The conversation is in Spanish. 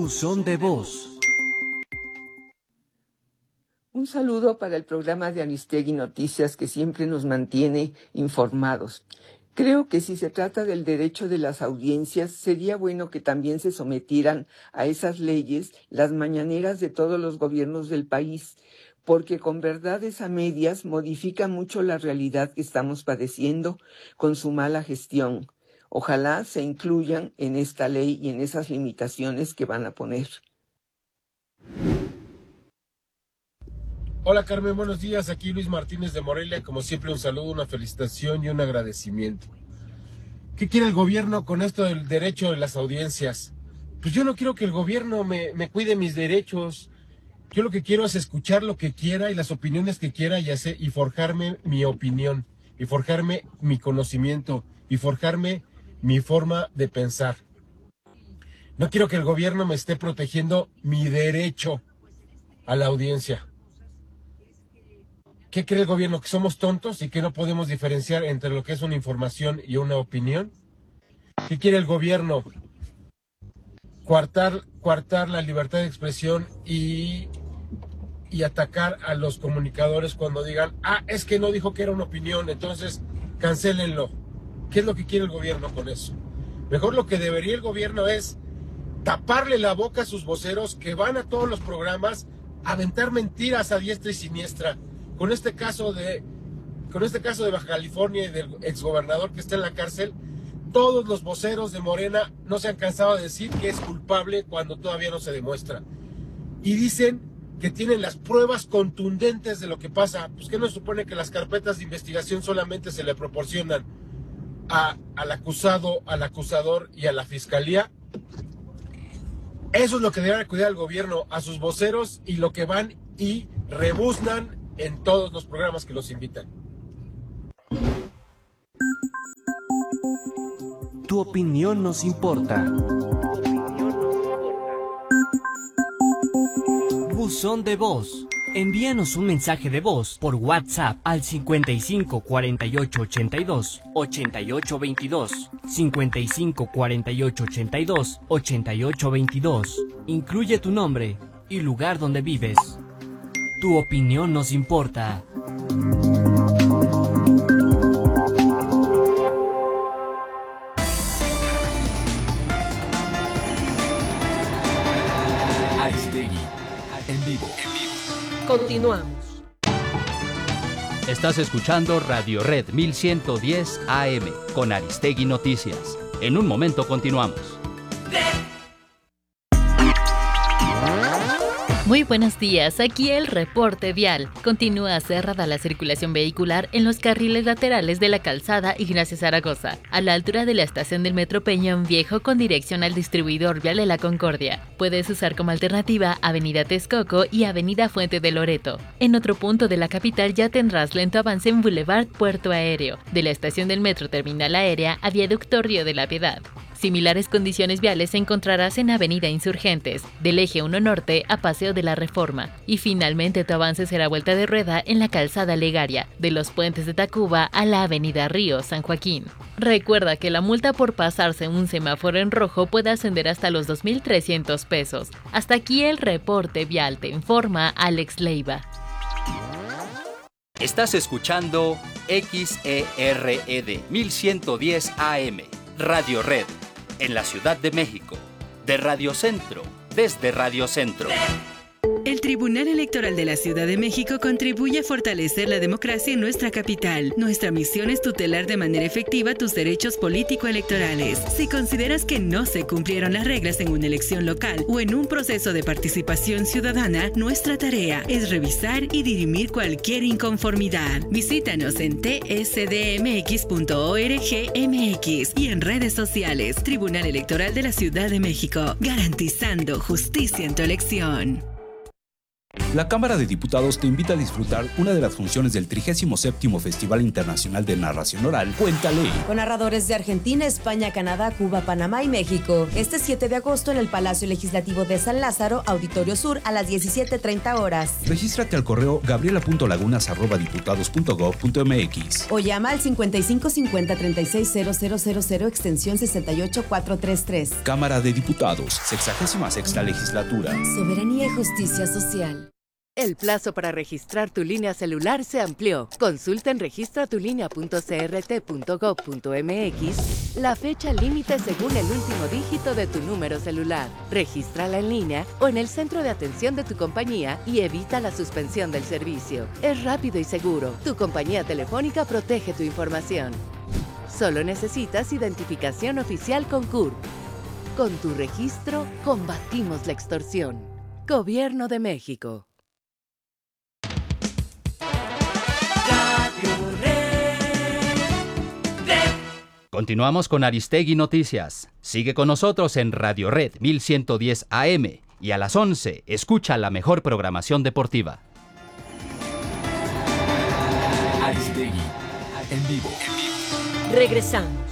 Buzón de voz. Un saludo para el programa de Aristegui Noticias, que siempre nos mantiene informados. Creo que si se trata del derecho de las audiencias, sería bueno que también se sometieran a esas leyes las mañaneras de todos los gobiernos del país, porque con verdades a medias modifica mucho la realidad que estamos padeciendo con su mala gestión. Ojalá se incluyan en esta ley y en esas limitaciones que van a poner. Hola Carmen, buenos días. Aquí Luis Martínez de Morelia. Como siempre, un saludo, una felicitación y un agradecimiento. ¿Qué quiere el gobierno con esto del derecho de las audiencias? Pues yo no quiero que el gobierno me cuide mis derechos. Yo lo que quiero es escuchar lo que quiera y las opiniones que quiera y forjarme mi opinión, y forjarme mi conocimiento, y forjarme mi forma de pensar. No quiero que el gobierno me esté protegiendo mi derecho a la audiencia. ¿Qué cree el gobierno? ¿Que somos tontos y que no podemos diferenciar entre lo que es una información y una opinión? ¿Qué quiere el gobierno? Coartar la libertad de expresión y atacar a los comunicadores cuando digan, es que no dijo que era una opinión, entonces cancélenlo. ¿Qué es lo que quiere el gobierno con eso? Mejor lo que debería el gobierno es taparle la boca a sus voceros que van a todos los programas a aventar mentiras a diestra y siniestra. Con este caso de Baja California y del exgobernador que está en la cárcel, todos los voceros de Morena no se han cansado de decir que es culpable cuando todavía no se demuestra. Y dicen que tienen las pruebas contundentes de lo que pasa. Pues que no se supone que las carpetas de investigación solamente se le proporcionan al acusado, al acusador y a la fiscalía. Eso es lo que debe cuidar el gobierno, a sus voceros y lo que van y rebuznan en todos los programas que los invitan. Tu opinión nos importa. Buzón de voz. Envíanos un mensaje de voz por WhatsApp al 55 48 82 88 22, 55 48 82 88 22. Incluye tu nombre y lugar donde vives. Tu opinión nos importa. Aristegui, en vivo. Continuamos. Estás escuchando Radio Red 1110 AM con Aristegui Noticias. En un momento continuamos. Muy buenos días, aquí el reporte vial. Continúa cerrada la circulación vehicular en los carriles laterales de la calzada Ignacio Zaragoza, a la altura de la estación del Metro Peñón Viejo con dirección al distribuidor vial de la Concordia. Puedes usar como alternativa Avenida Texcoco y Avenida Fuente de Loreto. En otro punto de la capital ya tendrás lento avance en Boulevard Puerto Aéreo, de la estación del Metro Terminal Aérea a Viaducto Río de la Piedad. Similares condiciones viales encontrarás en Avenida Insurgentes, del Eje 1 Norte a Paseo de la Reforma. Y finalmente tu avance será vuelta de rueda en la calzada Legaria, de los puentes de Tacuba a la Avenida Río San Joaquín. Recuerda que la multa por pasarse un semáforo en rojo puede ascender hasta los 2,300 pesos. Hasta aquí el reporte vial, te informa Alex Leiva. Estás escuchando XERED 1110 AM, Radio Red, en la Ciudad de México, de Radio Centro, desde Radio Centro. El Tribunal Electoral de la Ciudad de México contribuye a fortalecer la democracia en nuestra capital. Nuestra misión es tutelar de manera efectiva tus derechos político-electorales. Si consideras que no se cumplieron las reglas en una elección local o en un proceso de participación ciudadana, nuestra tarea es revisar y dirimir cualquier inconformidad. Visítanos en tsdmx.org.mx y en redes sociales. Tribunal Electoral de la Ciudad de México, garantizando justicia en tu elección. La Cámara de Diputados te invita a disfrutar una de las funciones del 37º Festival Internacional de Narración Oral, Cuéntale. Con narradores de Argentina, España, Canadá, Cuba, Panamá y México. Este 7 de agosto en el Palacio Legislativo de San Lázaro, Auditorio Sur, a las 17:30 horas. Regístrate al correo gabriela.lagunas@diputados.gov.mx O llama al 55 50 36 000 extensión 68433. Cámara de Diputados, 66ª Legislatura. Soberanía y justicia social. El plazo para registrar tu línea celular se amplió. Consulta en registratulínea.crt.gov.mx la fecha límite según el último dígito de tu número celular. Regístrala en línea o en el centro de atención de tu compañía y evita la suspensión del servicio. Es rápido y seguro. Tu compañía telefónica protege tu información. Solo necesitas identificación oficial con CURP. Con tu registro, combatimos la extorsión. Gobierno de México. Continuamos con Aristegui Noticias. Sigue con nosotros en Radio Red 1110 AM y a las 11 escucha la mejor programación deportiva. Aristegui en vivo. Regresamos.